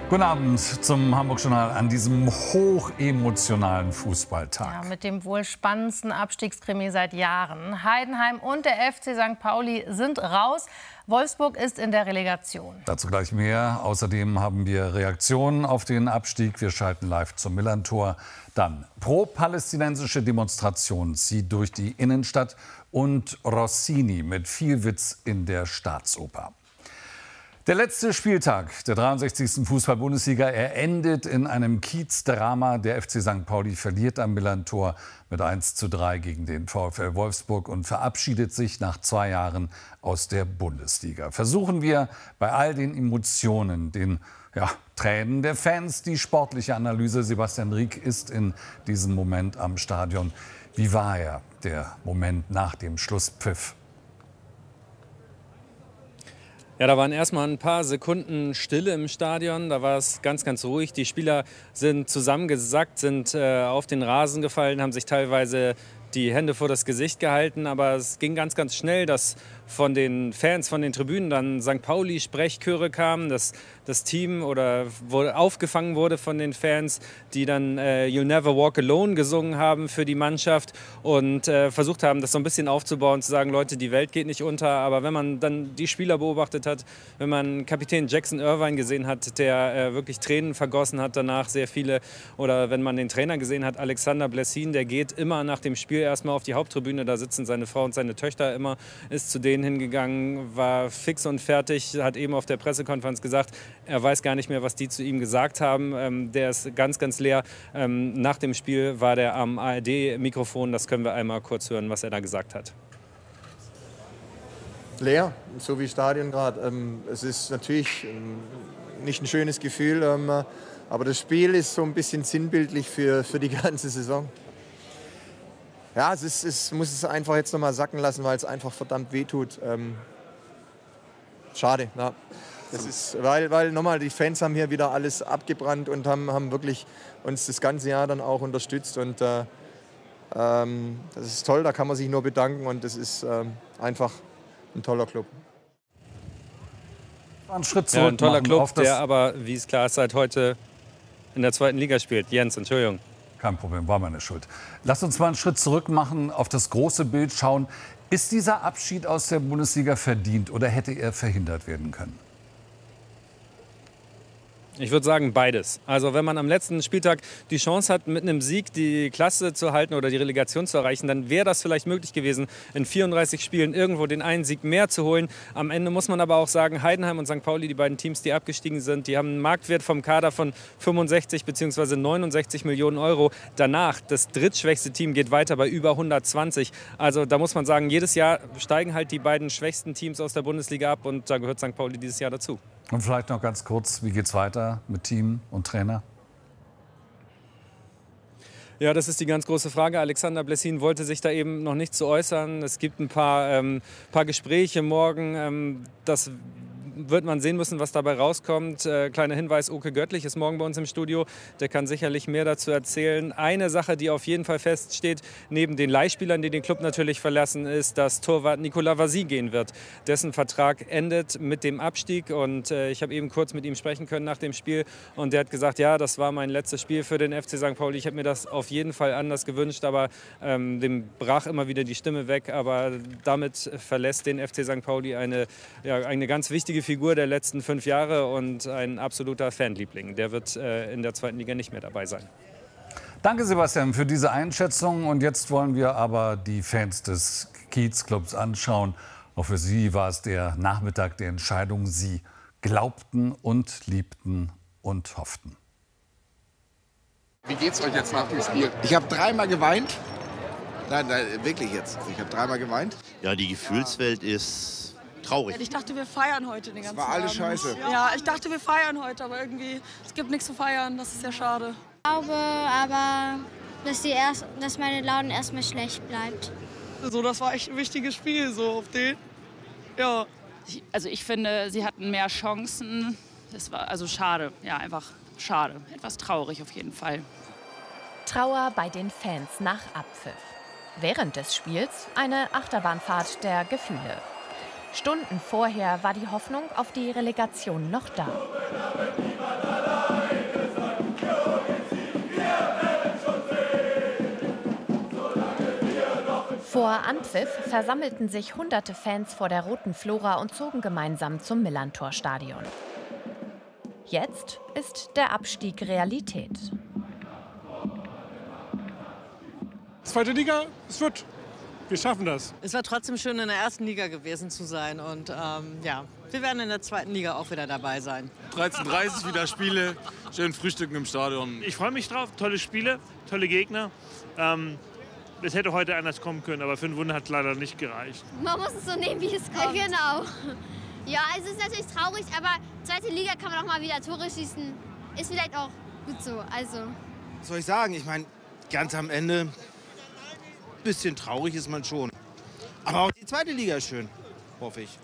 Guten Abend zum Hamburg-Journal an diesem hochemotionalen Fußballtag. Ja, mit dem wohl spannendsten Abstiegskrimi seit Jahren. Heidenheim und der FC St. Pauli sind raus. Wolfsburg ist in der Relegation. Dazu gleich mehr. Außerdem haben wir Reaktionen auf den Abstieg. Wir schalten live zum Millerntor. Dann pro-palästinensische Demonstration zieht durch die Innenstadt und Rossini mit viel Witz in der Staatsoper. Der letzte Spieltag der 63. Fußball-Bundesliga, er endet in einem Kiez-Drama. Der FC St. Pauli verliert am Millerntor mit 1:3 gegen den VfL Wolfsburg und verabschiedet sich nach 2 Jahren aus der Bundesliga. Versuchen wir bei all den Emotionen, den Tränen der Fans, die sportliche Analyse. Sebastian Rieck ist in diesem Moment am Stadion. Wie war er, der Moment nach dem Schlusspfiff? Ja, da waren erstmal ein paar Sekunden Stille im Stadion. Da war es ganz, ganz ruhig. Die Spieler sind zusammengesackt, sind auf den Rasen gefallen, haben sich teilweise die Hände vor das Gesicht gehalten. Aber es ging ganz, ganz schnell, dass von den Fans, von den Tribünen dann St. Pauli Sprechchöre kamen, dass das Team aufgefangen wurde von den Fans, die dann You'll Never Walk Alone gesungen haben für die Mannschaft und versucht haben, das so ein bisschen aufzubauen, zu sagen, Leute, die Welt geht nicht unter. Aber wenn man dann die Spieler beobachtet hat, wenn man Kapitän Jackson Irvine gesehen hat, der wirklich Tränen vergossen hat danach, sehr viele, oder wenn man den Trainer gesehen hat, Alexander Blessin, der geht immer nach dem Spiel erstmal auf die Haupttribüne, da sitzen seine Frau und seine Töchter immer, ist zu denen hingegangen, war fix und fertig, hat eben auf der Pressekonferenz gesagt, er weiß gar nicht mehr, was die zu ihm gesagt haben. Der ist ganz, ganz leer. Nach dem Spiel war der am ARD-Mikrofon. Das können wir einmal kurz hören, was er da gesagt hat. Leer, so wie Stadion gerade. Es ist natürlich nicht ein schönes Gefühl, aber das Spiel ist so ein bisschen sinnbildlich für die ganze Saison. Ja, es muss es einfach jetzt noch mal sacken lassen, weil es einfach verdammt wehtut. Schade, ja. Das ist, weil nochmal, die Fans haben hier wieder alles abgebrannt und haben wirklich uns das ganze Jahr dann auch unterstützt. Und das ist toll, da kann man sich nur bedanken und das ist einfach ein toller Club. Ein Schritt zurück, ja, ein toller Club, der aber, wie es klar ist, seit heute in der 2. Liga spielt. Jens, Entschuldigung. Kein Problem, war meine Schuld. Lasst uns mal einen Schritt zurück machen, auf das große Bild schauen. Ist dieser Abschied aus der Bundesliga verdient oder hätte er verhindert werden können? Ich würde sagen beides. Also wenn man am letzten Spieltag die Chance hat, mit einem Sieg die Klasse zu halten oder die Relegation zu erreichen, dann wäre das vielleicht möglich gewesen, in 34 Spielen irgendwo den einen Sieg mehr zu holen. Am Ende muss man aber auch sagen, Heidenheim und St. Pauli, die beiden Teams, die abgestiegen sind, die haben einen Marktwert vom Kader von 65 bzw. 69 Millionen Euro. Danach, das drittschwächste Team geht weiter bei über 120. Also da muss man sagen, jedes Jahr steigen halt die beiden schwächsten Teams aus der Bundesliga ab und da gehört St. Pauli dieses Jahr dazu. Und vielleicht noch ganz kurz, wie geht's weiter mit Team und Trainer? Ja, das ist die ganz große Frage. Alexander Blessin wollte sich da eben noch nicht zu äußern. Es gibt ein paar Gespräche morgen. Das wird man sehen müssen, was dabei rauskommt. Kleiner Hinweis, Oke Göttlich ist morgen bei uns im Studio. Der kann sicherlich mehr dazu erzählen. Eine Sache, die auf jeden Fall feststeht, neben den Leihspielern, die den Club natürlich verlassen, ist, dass Torwart Nicolas Vasy gehen wird. Dessen Vertrag endet mit dem Abstieg. Und ich habe eben kurz mit ihm sprechen können nach dem Spiel. Und der hat gesagt, ja, das war mein letztes Spiel für den FC St. Pauli. Ich habe mir das auf jeden Fall anders gewünscht, aber dem brach immer wieder die Stimme weg. Aber damit verlässt den FC St. Pauli eine ganz wichtige Figur der letzten 5 Jahre und ein absoluter Fanliebling. Der wird in der 2. Liga nicht mehr dabei sein. Danke, Sebastian, für diese Einschätzung. Und jetzt wollen wir aber die Fans des Kiez-Clubs anschauen. Auch für sie war es der Nachmittag der Entscheidung. Sie glaubten und liebten und hofften. Wie geht's euch jetzt nach dem Spiel? Ich habe 3-mal geweint. Nein, wirklich jetzt. Ich habe 3-mal geweint. Ja, die Gefühlswelt ist traurig. Ich dachte, wir feiern heute den ganzen Tag. War alles scheiße. Ja, ich dachte, wir feiern heute, aber irgendwie, es gibt nichts zu feiern. Das ist ja schade. Ich glaube aber, dass meine Laune erstmal schlecht bleibt. Also, das war echt ein wichtiges Spiel, so auf den. Ja. Also ich finde, sie hatten mehr Chancen. Das war also schade, ja, einfach schade. Etwas traurig auf jeden Fall. Trauer bei den Fans nach Abpfiff. Während des Spiels eine Achterbahnfahrt der Gefühle. Stunden vorher war die Hoffnung auf die Relegation noch da. Vor Anpfiff versammelten sich hunderte Fans vor der Roten Flora und zogen gemeinsam zum Millerntor-Stadion. Jetzt ist der Abstieg Realität. Zweite Liga, es wird. Wir schaffen das. Es war trotzdem schön, in der ersten Liga gewesen zu sein. Und ja, wir werden in der zweiten Liga auch wieder dabei sein. 13:30 wieder Spiele, schön frühstücken im Stadion. Ich freue mich drauf, tolle Spiele, tolle Gegner. Es hätte heute anders kommen können, aber für ein Wunder hat es leider nicht gereicht. Man muss es so nehmen, wie es kommt. Genau. Ja, es ist natürlich traurig, aber zweite Liga kann man auch mal wieder Tore schießen. Ist vielleicht auch gut so. Also. Was soll ich sagen? Ich meine, ganz am Ende, ein bisschen traurig ist man schon. Aber auch die zweite Liga ist schön, hoffe ich.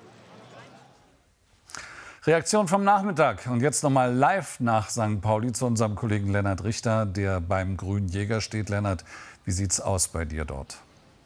Reaktion vom Nachmittag. Und jetzt noch mal live nach St. Pauli zu unserem Kollegen Lennart Richter, der beim Grünen Jäger steht. Lennart, wie sieht's aus bei dir dort?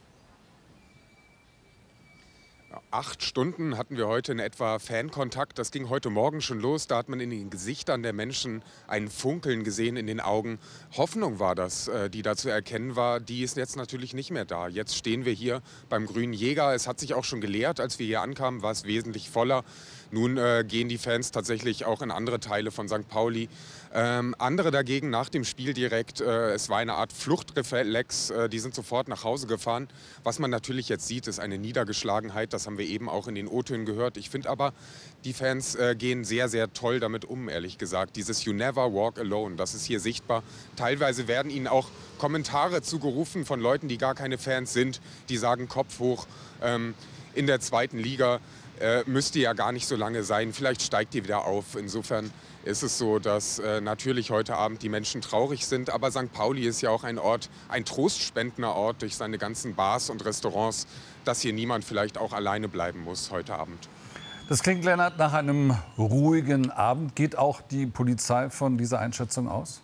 8 Stunden hatten wir heute in etwa Fankontakt. Das ging heute Morgen schon los. Da hat man in den Gesichtern der Menschen ein Funkeln gesehen in den Augen. Hoffnung war das, die da zu erkennen war. Die ist jetzt natürlich nicht mehr da. Jetzt stehen wir hier beim Grünen Jäger. Es hat sich auch schon geleert. Als wir hier ankamen, war es wesentlich voller. Nun gehen die Fans tatsächlich auch in andere Teile von St. Pauli. Andere dagegen nach dem Spiel direkt, es war eine Art Fluchtreflex, die sind sofort nach Hause gefahren. Was man natürlich jetzt sieht, ist eine Niedergeschlagenheit, das haben wir eben auch in den O-Tönen gehört. Ich finde aber, die Fans gehen sehr, sehr toll damit um, ehrlich gesagt. Dieses You Never Walk Alone, das ist hier sichtbar. Teilweise werden ihnen auch Kommentare zugerufen von Leuten, die gar keine Fans sind, die sagen Kopf hoch, in der zweiten Liga müsste ja gar nicht so lange sein, vielleicht steigt die wieder auf. Insofern ist es so, dass natürlich heute Abend die Menschen traurig sind, aber St. Pauli ist ja auch ein Ort, ein trostspendender Ort durch seine ganzen Bars und Restaurants, dass hier niemand vielleicht auch alleine bleiben muss heute Abend. Das klingt, Lennart, nach einem ruhigen Abend. Geht auch die Polizei von dieser Einschätzung aus?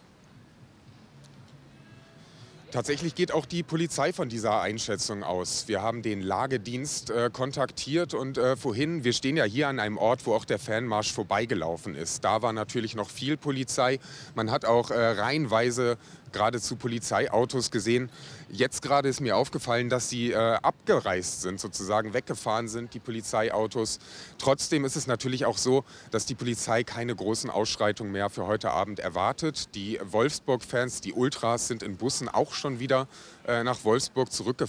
Tatsächlich geht auch die Polizei von dieser Einschätzung aus. Wir haben den Lagedienst kontaktiert und vorhin, wir stehen ja hier an einem Ort, wo auch der Fanmarsch vorbeigelaufen ist. Da war natürlich noch viel Polizei. Man hat auch reihenweise geradezu Polizeiautos gesehen. Jetzt gerade ist mir aufgefallen, dass sie abgereist sind, sozusagen weggefahren sind, die Polizeiautos. Trotzdem ist es natürlich auch so, dass die Polizei keine großen Ausschreitungen mehr für heute Abend erwartet. Die Wolfsburg-Fans, die Ultras, sind in Bussen auch schon wieder nach Wolfsburg zurückgefahren.